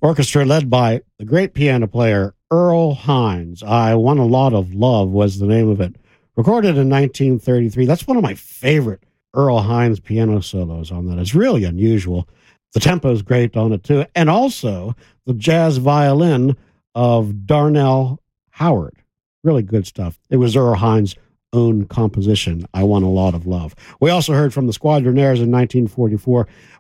Orchestra led by the great piano player Earl Hines. I Want a Lot of Love was the name of it. Recorded in 1933. That's one of my favorite Earl Hines piano solos on that. It's really unusual. The tempo is great on it, too. And also the jazz violin of Darnell Howard. Really good stuff. It was Earl Hines' own composition, I Want a Lot of Love. We also heard from the Squadronaires in 1944